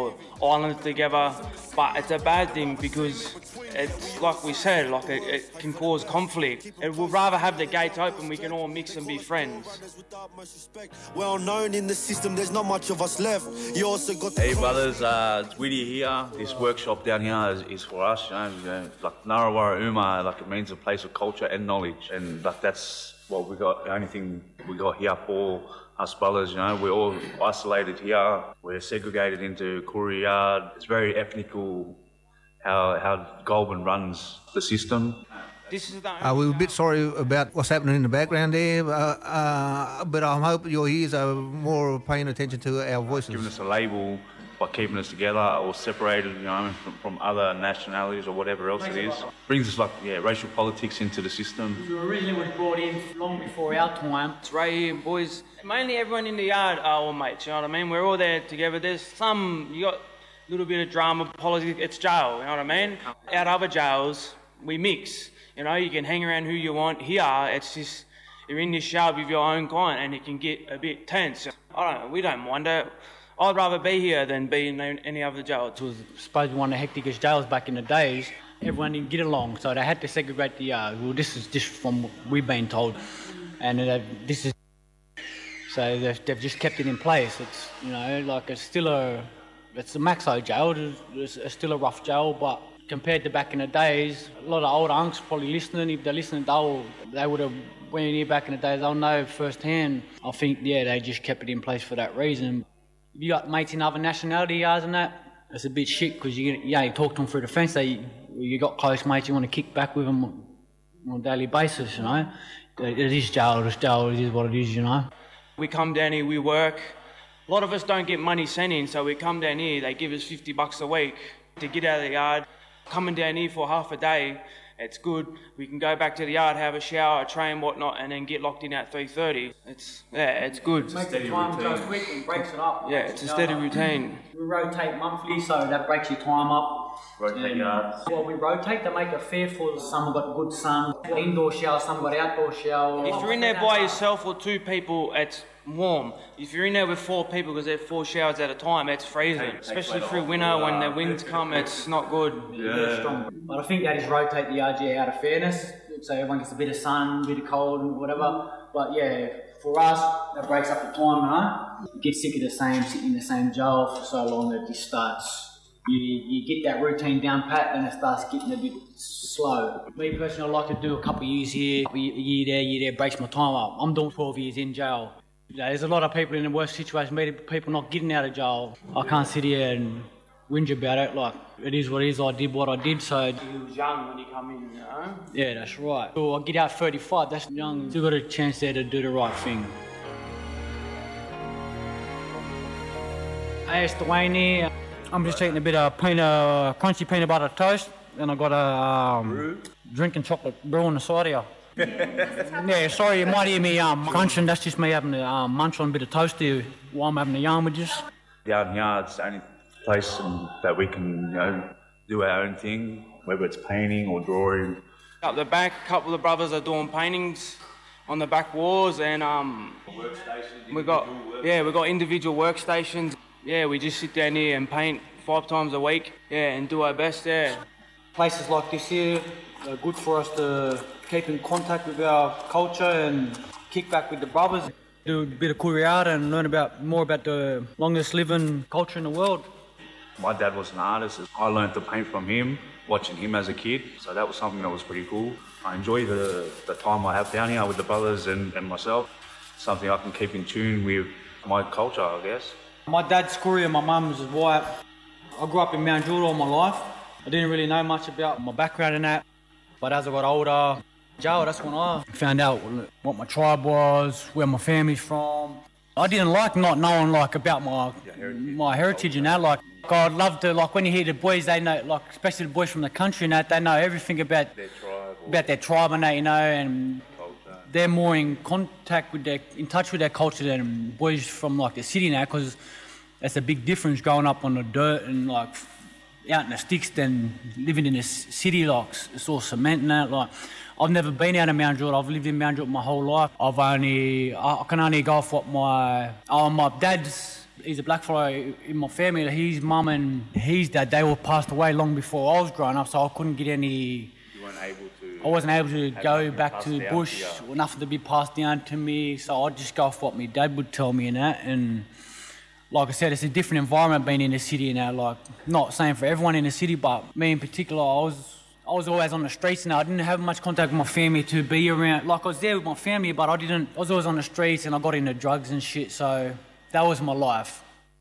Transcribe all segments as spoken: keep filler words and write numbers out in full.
or islands together, but it's a bad thing because it's like we said, like it, it can cause conflict. And we'd rather have the gates open, we can all mix and be friends. Well known in the system, there's not much of us left. You also got. Hey brothers, uh, it's Widdy here. This workshop down here is, is for us, you know, you know, like Narawara Uma, like it means a place of culture and knowledge, and like that's what we got. The only thing we got here for us brothers, you know, we're all isolated here. We're segregated into Koori Yard. It's very ethnical how how Goulburn runs the system. This is the Uh, we were a bit sorry about what's happening in the background there, uh, uh, but I hope your ears are more paying attention to our voices. Giving us a label by keeping us together or separated, you know, from, from other nationalities or whatever else it is. Brings us like, yeah, racial politics into the system. We originally was brought in long before our time. It's right here, boys. Mainly everyone in the yard are all mates, you know what I mean? We're all there together. There's some, you got a little bit of drama, politics, it's jail, you know what I mean? Out other jails, we mix. You know, you can hang around who you want. Here, it's just, you're in this yard with your own kind and it can get a bit tense. I don't know, we don't mind it. I'd rather be here than be in any other jail. It was supposed to be one of the hecticest jails back in the days. Everyone didn't get along, so they had to segregate the yard. Well, this is just from what we've been told. And uh, this is... So they've, they've just kept it in place. It's, you know, like it's still a... It's a Maxo jail, it's, it's still a rough jail, but compared to back in the days, a lot of old unks probably listening. If they're listening, they'll, they would have went in here back in the days, they'll know firsthand. I think, yeah, they just kept it in place for that reason. If you got mates in other nationality yards and that, it's a bit shit because you, yeah, you talk to them through the fence. They, you got close mates, you want to kick back with them on a daily basis, you know. It is jail, it's jail, it is what it is, you know. We come down here, we work. A lot of us don't get money sent in, so we come down here, they give us fifty bucks a week to get out of the yard. Coming down here for half a day, it's good. We can go back to the yard, have a shower, train, whatnot, and then get locked in at three thirty. It's, yeah, it's good. It makes the time go quick and breaks it up. Yeah, it's a steady routine. We rotate monthly, so that breaks your time up. Rotate yards. Well, we rotate to make it fair for some got good sun, indoor shower, some got outdoor shower. If you're in there by yourself or two people, it's warm. If you're in there with four people, because there's four showers at a time, it's freezing. Especially through winter when the winds come, it's not good. Yeah. Strong. But I think that is rotate the R G out of fairness, so everyone gets a bit of sun, a bit of cold and whatever. But yeah, for us, that breaks up the time, you know. You get sick of the same, sitting in the same jail for so long that it just starts. You, you get that routine down pat, then it starts getting a bit slow. Me personally, I like to do a couple of years here, a year there, year there, breaks my time up. I'm doing twelve years in jail. You know, there's a lot of people in a worse situation, people not getting out of jail. I can't sit here and whinge about it, like, it is what it is, I did what I did, so... He was young when he come in, you know? Yeah, that's right. So I get out thirty-five, that's young, still got a chance there to do the right thing. Hey, it's Dwayne here. I'm just eating a bit of peanut, crunchy peanut butter toast, and I got a um, drinking chocolate brew on the side here. Yeah, sorry, you might hear me um, crunching. That's just me having a um, munch on a bit of toast here while I'm having a yarn with you. Down here, it's the only place um, that we can, you know, do our own thing, whether it's painting or drawing. Up the back, a couple of brothers are doing paintings on the back walls, and um, workstations. We got yeah, we got individual workstations. Yeah, we just sit down here and paint five times a week. Yeah, and do our best there. Yeah. Places like this here are good for us to keep in contact with our culture and kick back with the brothers. Do a bit of Koori Yard and learn about more about the longest living culture in the world. My dad was an artist. I learned to paint from him, watching him as a kid. So that was something that was pretty cool. I enjoy the, the time I have down here with the brothers and, and myself. Something I can keep in tune with my culture, I guess. My dad's Koori and my mum's white. I grew up in Mount Druitt all my life. I didn't really know much about my background in that. But as I got older, jail, that's when I found out what my tribe was, where my family's from. I didn't like not knowing like about my heritage. my heritage and that. Like, I'd love to, like when you hear the boys, they know, like especially the boys from the country and that, they know everything about their tribe, about their tribe and that, you know, and culture. They're more in contact with their, in touch with their culture than boys from like the city now, because that's a big difference growing up on the dirt and like out in the sticks than living in a city like it's all cement and that. Like, I've never been out of Mount Druitt. I've lived in Mount Druitt my whole life. I've only, I can only go off what my, oh, my dad's he's a blackfellow in my family. His mum and his dad, they all passed away long before I was growing up, so I couldn't get any... You weren't able to... I wasn't able to go back to the down bush, to or nothing to be passed down to me, so I'd just go off what my dad would tell me and that, and like I said, it's a different environment being in the city now, like, not saying for everyone in the city, but me in particular, I was... I was always on the streets and I didn't have much contact with my family to be around. Like, I was there with my family, but I didn't... I was always on the streets and I got into drugs and shit, so that was my life.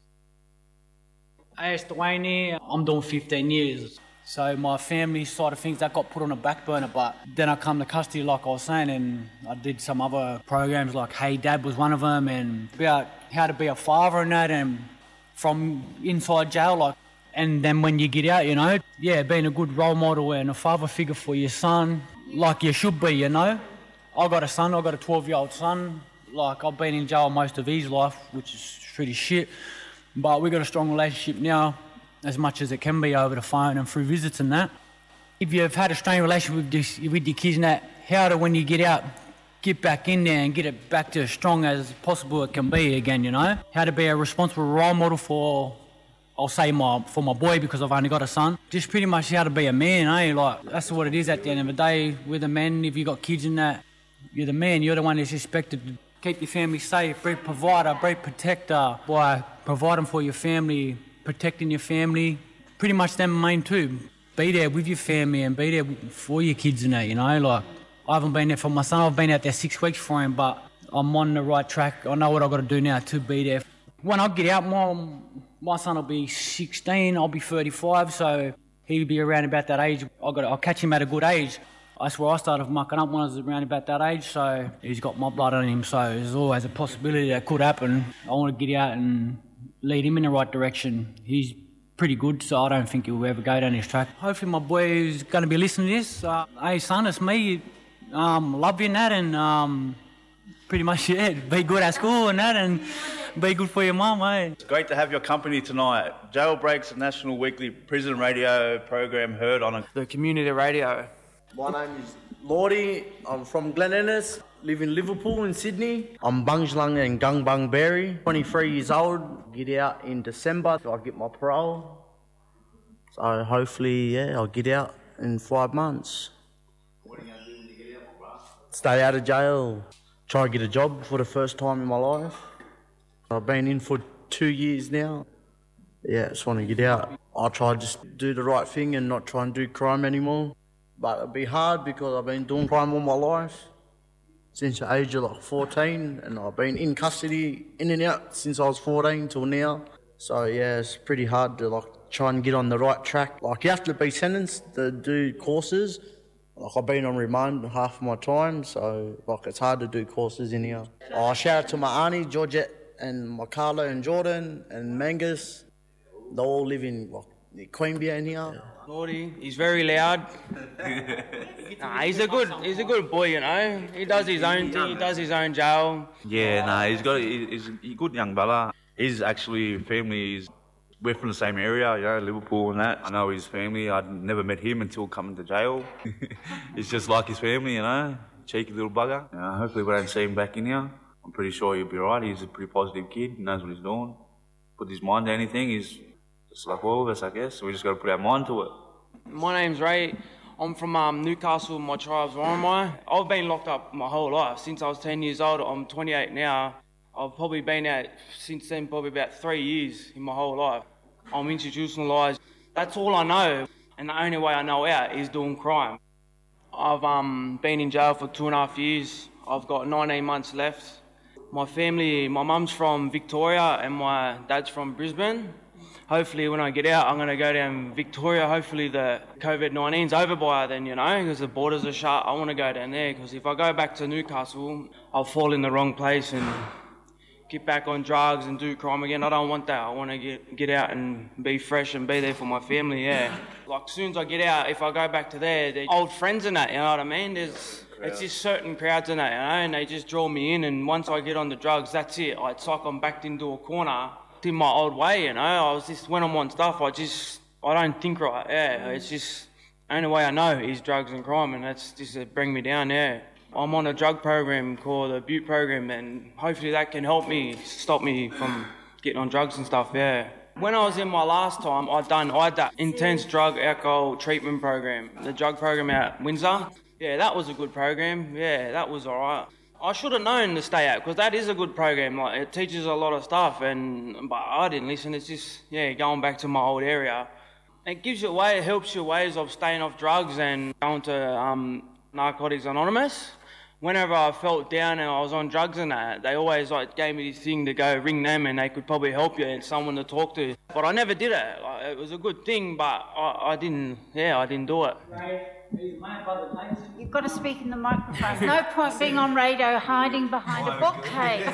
A S Dewaney, I'm doing fifteen years. So my family side of things, that got put on a back burner, but then I come to custody, like I was saying, and I did some other programs, like Hey Dad was one of them, and about how to be a father and that, and from inside jail, like... And then when you get out, you know, yeah, being a good role model and a father figure for your son, like you should be, you know. I got a son, I got a twelve-year-old son. Like, I've been in jail most of his life, which is pretty shit. But we got a strong relationship now, as much as it can be over the phone and through visits and that. If you've had a strained relationship with, this, with your kids and that, how to, when you get out, get back in there and get it back to as strong as possible it can be again, you know. How to be a responsible role model for... I'll say my for my boy because I've only got a son. Just pretty much how to be a man, eh? Like, that's what it is at the end of the day. With a man, if you got kids in that, you're the man. You're the one that's expected to keep your family safe, be a provider, be a protector, by providing for your family, protecting your family. Pretty much them main two. Be there with your family and be there for your kids and that, you know? Like, I haven't been there for my son. I've been out there six weeks for him, but I'm on the right track. I know what I've got to do now to be there. When I get out, my... My son will be sixteen, I'll be thirty-five, so he'll be around about that age. I'll, got, I'll catch him at a good age. That's where I started mucking up when I was around about that age, so he's got my blood on him, so there's always a possibility that could happen. I want to get out and lead him in the right direction. He's pretty good, so I don't think he'll ever go down his track. Hopefully my boy is going to be listening to this. Uh, hey son, it's me. Um, love you and that, and um, pretty much, yeah, be good at school and that, and be good for your mum, eh? It's great to have your company tonight. Jailbreaks, a national weekly prison radio program heard on a... The community radio. My name is Lordy. I'm from Glen Innes, live in Liverpool in Sydney. I'm Bungslung and Gung Bung Berry, twenty-three years old. Get out in December, so I get my parole. So hopefully, yeah, I'll get out in five months. What are you going to do when you get out, bro? Stay out of jail. Try to get a job for the first time in my life. I've been in for two years now. Yeah, just want to get out. I'll try to just do the right thing and not try and do crime anymore. But it'll be hard because I've been doing crime all my life. Since the age of like fourteen, and I've been in custody, in and out, since I was fourteen till now. So yeah, it's pretty hard to like try and get on the right track. Like, you have to be sentenced to do courses. Like, I've been on remand half of my time, so like it's hard to do courses in here. I shout out to my auntie, Georgette, and my Carla and Jordan and Mangus. They all live in like, Queanbeyan in here. Lordy, he's very loud. Nah, he's a good, he's a good boy, you know. He does his own thing. He does his own jail. Yeah, no, nah, he's got, he's a good young fella. His actually family is, we're from the same area, you know, Liverpool and that. I know his family. I'd never met him until coming to jail. He's just like his family, you know, cheeky little bugger. You know, hopefully we don't see him back in here. I'm pretty sure he'll be right. He's a pretty positive kid. He knows what he's doing. Put his mind to anything. He's just like all of us, I guess. So we just got to put our mind to it. My name's Ray. I'm from um, Newcastle. My tribe's Warramai. I've been locked up my whole life. Since I was ten years old, I'm twenty-eight now. I've probably been out since then, probably about three years in my whole life. I'm institutionalised. That's all I know. And the only way I know out is doing crime. I've um, been in jail for two and a half years. I've got nineteen months left. My family, my mum's from Victoria and my dad's from Brisbane. Hopefully when I get out, I'm going to go down Victoria. Hopefully the COVID nineteen's over by then, you know, because the borders are shut. I want to go down there because if I go back to Newcastle, I'll fall in the wrong place and get back on drugs and do crime again. I don't want that. I want to get get out and be fresh and be there for my family, yeah. Like, as soon as I get out, if I go back to there, they're old friends and that, you know what I mean? There's... It's just certain crowds in that, you know, and they just draw me in, and once I get on the drugs, that's it. It's like I'm backed into a corner in my old way, you know. I was just, when I'm on stuff, I just, I don't think right, yeah. It's just, the only way I know is drugs and crime, and that's just to bring me down, yeah. I'm on a drug program called the Butte program, and hopefully that can help me, stop me from getting on drugs and stuff, yeah. When I was in my last time, I'd done I had that intense drug alcohol treatment program, the drug program out Windsor. Yeah, that was a good program. Yeah, that was all right. I should have known to stay out because that is a good program. Like it teaches a lot of stuff, and but I didn't listen. It's just yeah, going back to my old area. It gives you a way, it helps you ways of staying off drugs and going to um, Narcotics Anonymous. Whenever I felt down and I was on drugs and that, they always like gave me this thing to go ring them and they could probably help you and someone to talk to. But I never did it. Like, it was a good thing, but I, I didn't. Yeah, I didn't do it. You've got to speak in the microphone. No point being on radio hiding behind a bookcase.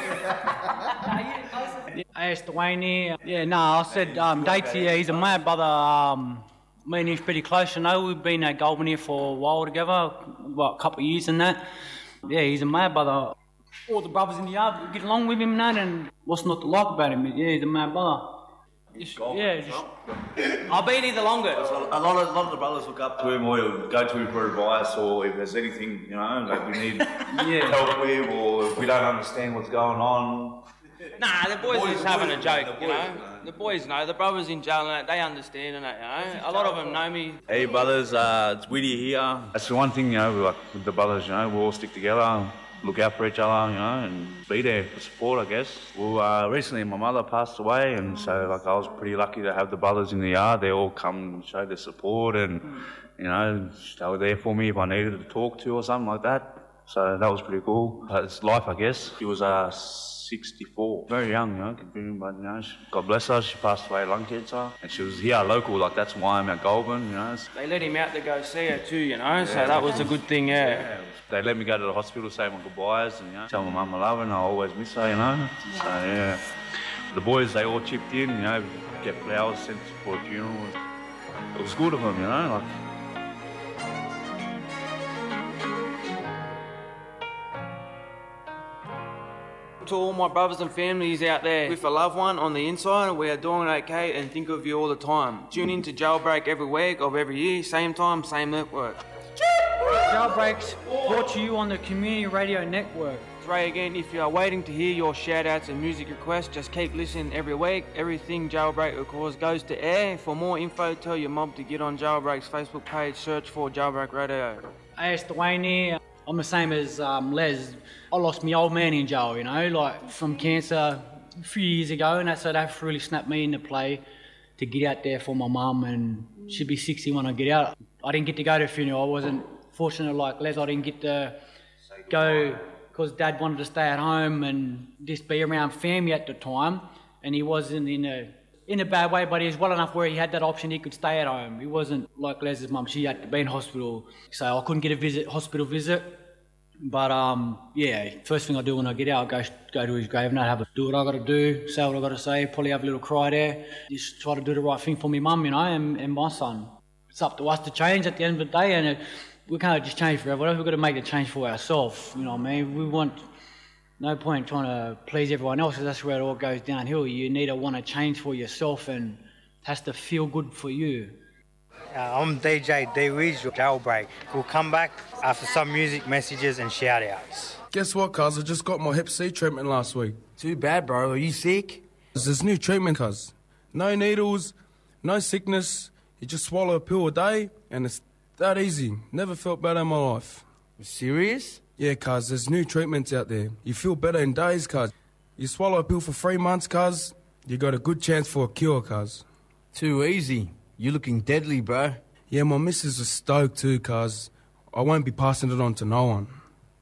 I asked Dwayne here. Yeah, no, I said um, Dates here. He's a mate brother. Um, me and he's pretty close. I know we've been at Goulburn here for a while together, what, a couple of years and that. Yeah, he's a mad brother. All the brothers in the yard get along with him and that, and what's not to like about him? Yeah, he's a mad brother. Just, yeah, just, I've been here the longest. A lot of a lot of the brothers look up to him or go to him for advice, or if there's anything, you know, like we need yeah. help with, or if we don't understand what's going on. Nah, the boys, boys are just having boys, a joke, the you know. know. The boys know. The brothers in jail and that, they understand and that, you know. A lot of them know me. Hey, brothers, uh, it's Woody here. That's the one thing, you know, like with the brothers, you know, we all stick together, look out for each other, you know, and be there for support, I guess. Well, uh, recently my mother passed away, and so like I was pretty lucky to have the brothers in the yard. They all come and show their support, and you know, they were there for me if I needed to talk to or something like that. So that was pretty cool. But it's life, I guess. She was uh, sixty-four, very young, you know, considering, but you know, she, God bless her, she passed away of lung cancer, and she was here local, like that's why I'm at Goulburn, you know. They let him out to go see her too, you know, yeah, so that was a good thing, yeah. yeah. They let me go to the hospital, say my goodbyes, and you know, tell my mum I love her and I always miss her, you know. So yeah, the boys, they all chipped in, you know, get flowers sent for a funeral. It was good of them, you know, like. To all my brothers and families out there with a loved one on the inside, we are doing okay and think of you all the time. Tune in to Jailbreak every week of every year, same time, same network. Jailbreak's brought to you on the Community Radio Network. Ray again, if you are waiting to hear your shout outs and music requests, just keep listening every week. Everything Jailbreak records goes to air. For more info, tell your mob to get on Jailbreak's Facebook page, search for Jailbreak Radio. Hey, it's Dwayne here. I'm the same as um, Les. I lost my old man in jail, you know, like from cancer a few years ago, and that's so that really snapped me into play to get out there for my mum, and she'll be sixty when I get out. I didn't get to go to the funeral. I wasn't fortunate like Les. I didn't get to go because Dad wanted to stay at home and just be around family at the time, and he wasn't in a in a bad way, but he was well enough where he had that option. He could stay at home. He wasn't like Les's mum. She had to be in hospital, so I couldn't get a visit, hospital visit. But um, yeah, first thing I do when I get out, I go go to his grave and I have a do what I got to do, say what I got to say, probably have a little cry there, just try to do the right thing for my mum, you know, and, and my son. It's up to us to change at the end of the day, and it, we can't just change for everyone. We've got to make the change for ourselves, you know what I mean? We want no point trying to please everyone else, because that's where it all goes downhill. You need to want to change for yourself, and it has to feel good for you. Uh, I'm D J D-Wiz, Jailbreak. We'll come back after some music messages and shout-outs. Guess what, cuz? I just got my Hep C treatment last week. Too bad, bro. Are you sick? There's this new treatment, cuz. No needles, no sickness. You just swallow a pill a day, and it's that easy. Never felt better in my life. Serious? Yeah, cuz. There's new treatments out there. You feel better in days, cuz. You swallow a pill for three months, cuz. You got a good chance for a cure, cuz. Too easy. You're looking deadly, bro. Yeah, my missus is stoked too, cuz. I won't be passing it on to no one.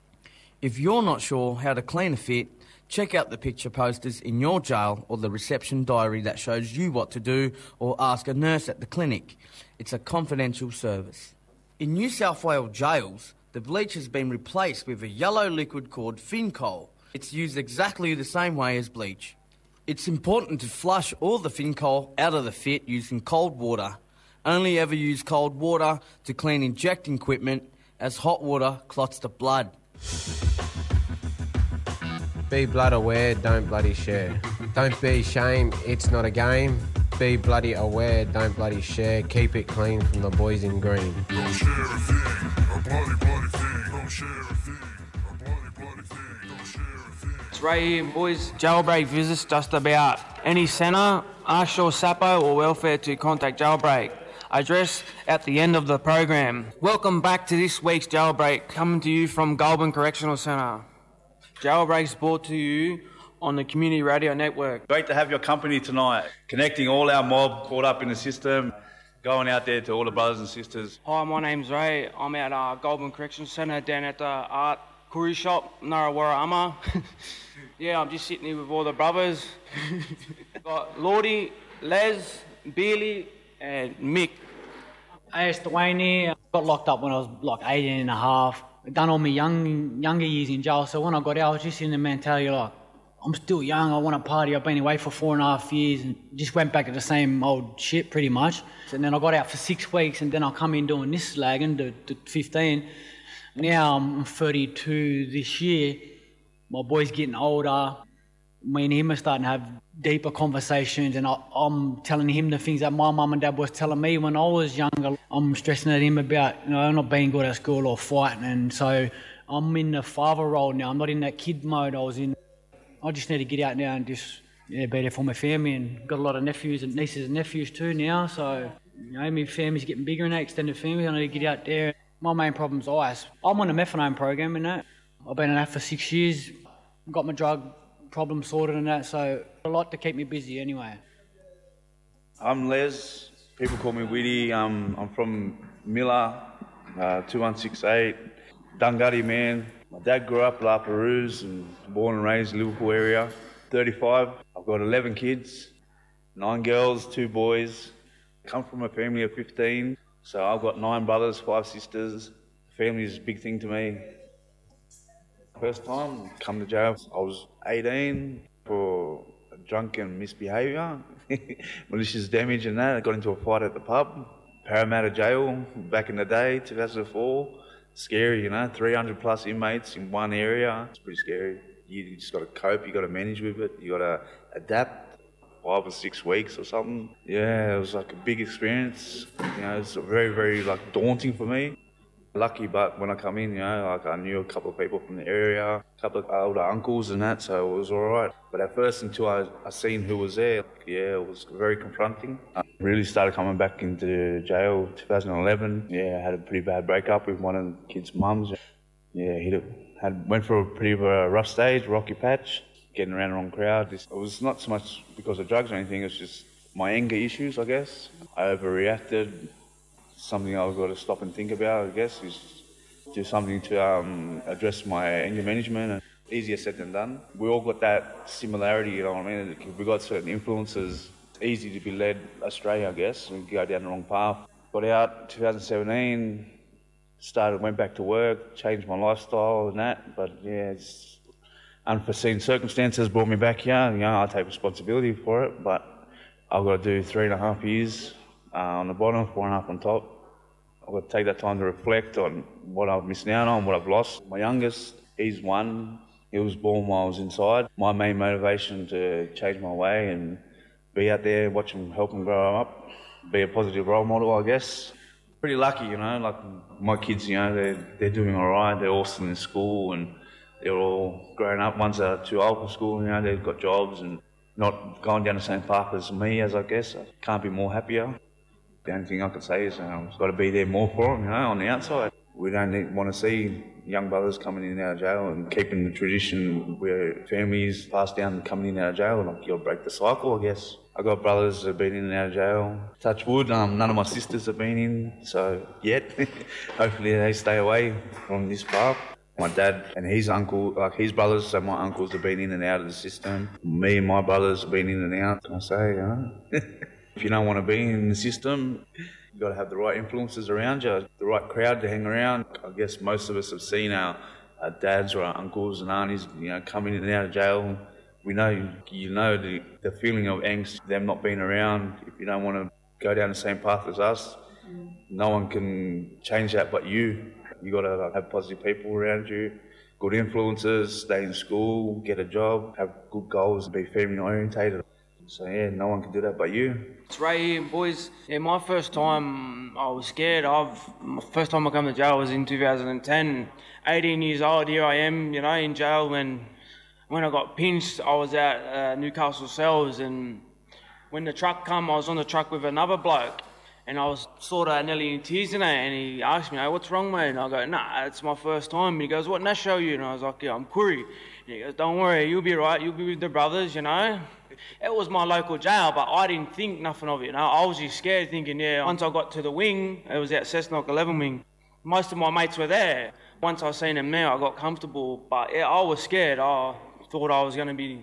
If you're not sure how to clean a fit, check out the picture posters in your jail or the reception diary that shows you what to do, or ask a nurse at the clinic. It's a confidential service. In New South Wales jails, the bleach has been replaced with a yellow liquid called Fincol. It's used exactly the same way as bleach. It's important to flush all the Fincol out of the fit using cold water. Only ever use cold water to clean injecting equipment, as hot water clots the blood. Be blood aware, don't bloody share. Don't be ashamed, it's not a game. Be bloody aware, don't bloody share. Keep it clean from the boys in green. Don't share a thing, a bloody, bloody thing. Don't share a thing, a bloody, bloody thing. Don't share a thing. It's Ray here, boys. Jailbreak visits just about Any centre, ask your Sapo or welfare to contact Jailbreak. Address at the end of the program. Welcome back to this week's Jailbreak, coming to you from Goulburn Correctional Centre. Jailbreak's brought to you on the Community Radio Network. Great to have your company tonight, connecting all our mob caught up in the system, going out there to all the brothers and sisters. Hi, my name's Ray. I'm at uh, Goulburn Correctional Centre down at the Art Curry Shop, Narrawara Amma. Yeah, I'm just sitting here with all the brothers. Got Lordy, Les, Beerley and Mick. Hey, it's Dwayne here. Got locked up when I was like eighteen and a half. Done all my young, younger years in jail, so when I got out, I was just in the mentality like, I'm still young, I want to party, I've been away for four and a half years and just went back to the same old shit pretty much. And then I got out for six weeks and then I come in doing this slagging to, to fifteen. Now I'm thirty-two this year. My boy's getting older. Me and him are starting to have deeper conversations and I, I'm telling him the things that my mum and dad was telling me when I was younger. I'm stressing at him about, you know, not being good at school or fighting, and so I'm in the father role now. I'm not in that kid mode I was in. I just need to get out now and just yeah, be there for my family, and got a lot of nephews and nieces and nephews too now, so you know, my family's getting bigger in that extended family. I need to get out there. My main problem's ice. I'm on a methadone program and that. I've been on that for six years. Got my drug problem sorted and that, so a lot to keep me busy anyway. I'm Les. People call me Widdy. Um, I'm from Miller, uh, two one six eight, Dungutty man. My dad grew up La Perouse and born and raised in the Liverpool area. thirty-five. I've got eleven kids, nine girls, two boys. Come from a family of fifteen, so I've got nine brothers, five sisters. Family is a big thing to me. First time come to jail, I was eighteen for drunken misbehaviour, malicious damage and that. I got into a fight at the pub. Parramatta Jail back in the day, two thousand four. Scary, you know, three hundred plus inmates in one area. It's pretty scary. You just got to cope, you got to manage with it, you got to adapt. Five or six weeks or something. Yeah, it was like a big experience. You know, it's very, very like daunting for me. Lucky, but when I come in, you know, like I knew a couple of people from the area, a couple of older uncles and that, so it was all right. But at first, until I, I seen who was there, yeah, it was very confronting. I really started coming back into jail two thousand eleven. Yeah, I had a pretty bad breakup with one of the kids' mums. Yeah, hit it. Had went for a pretty uh, rough stage, rocky patch, getting around the wrong crowd. It was not so much because of drugs or anything, it's just my anger issues, I guess. I overreacted. Something I've got to stop and think about, I guess, is do something to um, address my anger management. And easier said than done. We all got that similarity, you know what I mean? If we got certain influences, it's easy to be led astray, I guess, and go down the wrong path. Got out two thousand seventeen, started, went back to work, changed my lifestyle and that, but yeah, it's unforeseen circumstances brought me back here. You know, I take responsibility for it, but I've got to do three and a half years Uh, on the bottom, four and a half on top. I've got to take that time to reflect on what I've missed out on, what I've lost. My youngest, he's one. He was born while I was inside. My main motivation to change my way and be out there, watch him, help him grow up, be a positive role model, I guess. Pretty lucky, you know, like my kids, you know, they're, they're doing all right. They're all still in school and they're all grown up. Ones that are too old for school, you know, they've got jobs and not going down the same path as me, as I guess. I can't be more happier. The only thing I can say is um, I've got to be there more for them, you know, on the outside. We don't need, want to see young brothers coming in and out of jail and keeping the tradition where families pass down coming in and out of jail. Like, you'll break the cycle, I guess. I've got brothers that have been in and out of jail. Touch wood, um, none of my sisters have been in, so yet. Hopefully they stay away from this path. My dad and his uncle, like his brothers, so my uncles have been in and out of the system. Me and my brothers have been in and out, can I say, you know? If you don't want to be in the system, you've got to have the right influences around you, the right crowd to hang around. I guess most of us have seen our, our dads or our uncles and aunties, you know, coming in and out of jail. We know, you know, the, the feeling of angst, them not being around. If you don't want to go down the same path as us, no one can change that but you. You got to have positive people around you, good influences, stay in school, get a job, have good goals, be family orientated. So yeah, no one can do that but you. It's Ray here, boys. Yeah, my first time I was scared. I've my first time I come to jail was in two thousand ten. eighteen years old, here I am, you know, in jail when When I got pinched, I was at uh, Newcastle cells, and when the truck come, I was on the truck with another bloke, and I was sort of nearly in tears in it, and he asked me, hey, what's wrong, mate? And I go, nah, it's my first time. And he goes, what national are you? And I was like, yeah, I'm Koori. And he goes, don't worry, you'll be right, you'll be with the brothers, you know. It was my local jail, but I didn't think nothing of it, you know. I was just scared, thinking, yeah, once I got to the wing, it was at Cessnock eleven wing, most of my mates were there. Once I seen them there, I got comfortable, but yeah, I was scared. I thought I was going to be...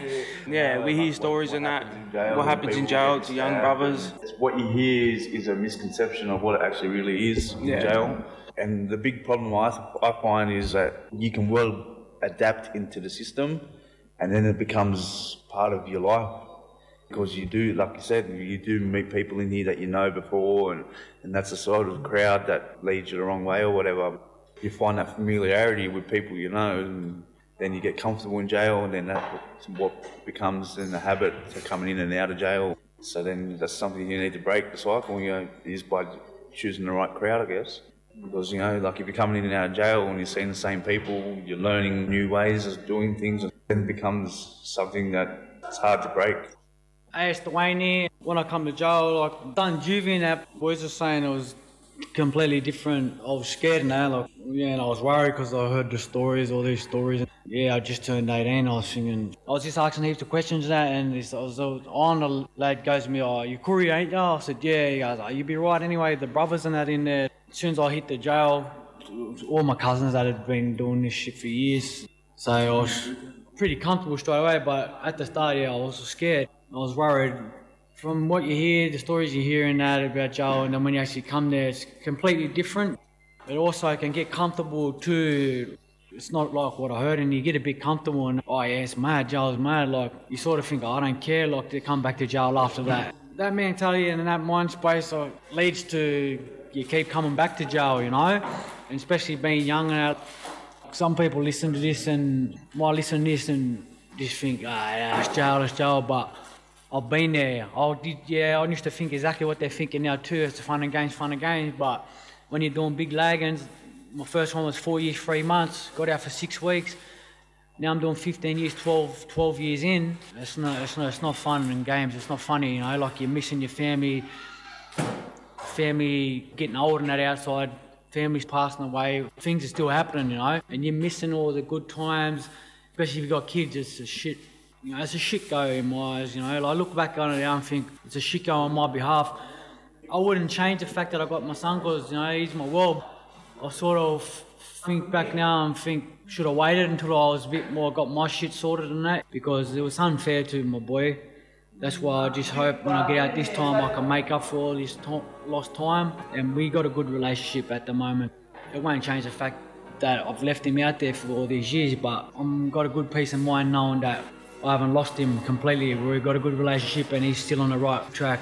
yeah, we hear stories and that, what happens in jail to young brothers. What you hear is, is a misconception of what it actually really is in Yeah. jail. And the big problem I, I find is that you can well adapt into the system, and then it becomes part of your life. Because you do, like you said, you do meet people in here that you know before, and, and that's the sort of crowd that leads you the wrong way or whatever. You find that familiarity with people you know, and then you get comfortable in jail, and then that's what becomes then the habit of coming in and out of jail. So then that's something you need to break the cycle, you know, is by choosing the right crowd, I guess. Because, you know, like if you're coming in and out of jail and you're seeing the same people, you're learning new ways of doing things, and then it becomes something that it's hard to break. Hey, it's Dwayne here. When I come to jail, like, done juvie and that, boys are saying it was completely different. I was scared now, like, yeah, and I was worried because I heard the stories, all these stories. Yeah, I just turned eighteen, I was thinking, I was just asking heaps of questions and that, and this, I, was, I was on, the lad goes to me, oh, you Koori, ain't you? I said, yeah. He goes, oh, you be right anyway, the brothers and that in there. As soon as I hit the jail, all my cousins that had been doing this shit for years, so I was pretty comfortable straight away, but at the start, yeah, I was scared. I was worried. From what you hear, the stories you hear and that about jail, and then when you actually come there, it's completely different. It also can get comfortable too. It's not like what I heard, and you get a bit comfortable and, oh yeah, it's mad, jail's mad. Like, you sort of think, oh, I don't care, like, to come back to jail after that. That mentality and that mind space uh, leads to you keep coming back to jail, you know? And especially being young and out. Some people listen to this and might listen to this and just think, ah, yeah, it's jail, it's jail, but I've been there. I did, yeah, I used to think exactly what they're thinking now too. It's fun and games, fun and games, but when you're doing big laggings, my first one was four years, three months, got out for six weeks. Now I'm doing fifteen years, twelve, twelve years in. It's not, it's not, it's not fun and games. It's not funny, you know. Like, you're missing your family, family getting old and that outside, families passing away. Things are still happening, you know, and you're missing all the good times. Especially if you've got kids, it's a shit. You know, it's a shit go in my eyes. You know, like, I look back on it now and think it's a shit go on my behalf. I wouldn't change the fact that I got my son because, you know, he's my world. I sort of think back now and think, should have waited until I was a bit more, got my shit sorted and that, because it was unfair to my boy. That's why I just hope when I get out this time I can make up for all this to- lost time. And we got a good relationship at the moment. It won't change the fact that I've left him out there for all these years, but I've got a good peace of mind knowing that I haven't lost him completely. We've got a good relationship and he's still on the right track.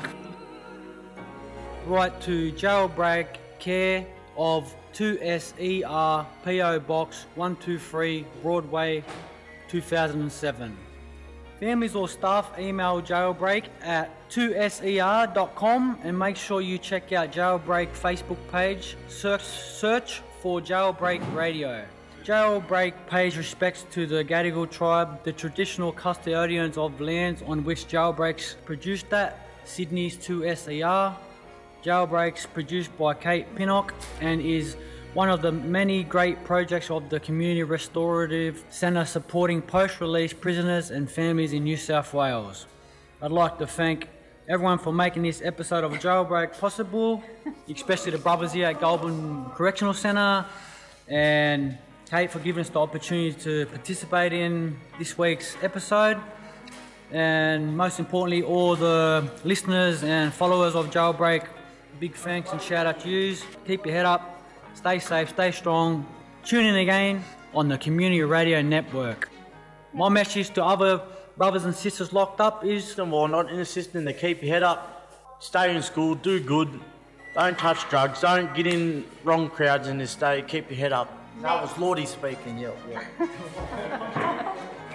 Right to Jailbreak Care of two S E R P O Box one two three Broadway two thousand seven. Families or staff email Jailbreak at two S E R dot com and make sure you check out Jailbreak Facebook page. Search, search for Jailbreak Radio. Jailbreak pays respects to the Gadigal tribe, the traditional custodians of lands on which Jailbreaks produced at Sydney's two S E R. Jailbreaks produced by Kate Pinnock and is one of the many great projects of the Community Restorative Centre supporting post-release prisoners and families in New South Wales. I'd like to thank everyone for making this episode of Jailbreak possible, especially the brothers here at Goulburn Correctional Centre, and Kate for giving us the opportunity to participate in this week's episode. And most importantly, all the listeners and followers of Jailbreak, big thanks and shout out to yous. Keep your head up. Stay safe, stay strong. Tune in again on the Community Radio Network. My message to other brothers and sisters locked up is, while not in the system, to keep your head up, stay in school, do good, don't touch drugs, don't get in wrong crowds in this day, keep your head up. That was Lordy speaking, yeah. yeah.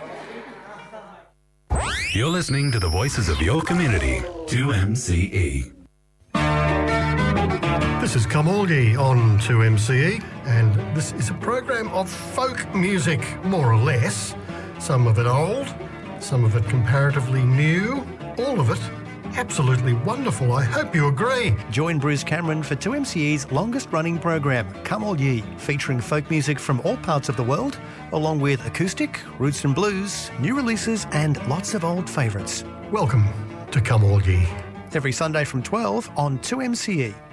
You're listening to the voices of your community, two M C E. This is Kamorgi on two M C E, and this is a program of folk music, more or less. Some of it old, some of it comparatively new, all of it absolutely wonderful. I hope you agree. Join Bruce Cameron for two M C E's longest-running program, Come All Ye, featuring folk music from all parts of the world, along with acoustic, roots and blues, new releases and lots of old favourites. Welcome to Come All Ye. Every Sunday from twelve on two M C E.